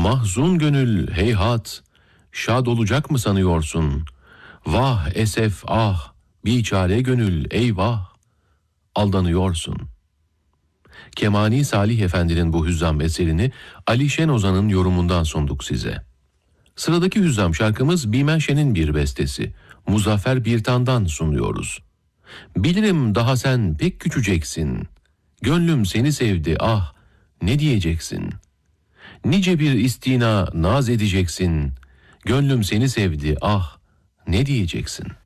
Mahzun gönül heyhat, şad olacak mı sanıyorsun? Vah esef ah, biçare gönül eyvah, aldanıyorsun. Kemani Salih Efendi'nin bu hüzzam eserini Ali Şen Ozan'ın yorumundan sunduk size. Sıradaki hüzzam şarkımız Bimenşe'nin bir bestesi. Muzaffer Birtan'dan sunuyoruz. Bilirim daha sen pek küçüceksin. Gönlüm seni sevdi ah, ne diyeceksin? Nice bir istina naz edeceksin. Gönlüm seni sevdi ah, ne diyeceksin?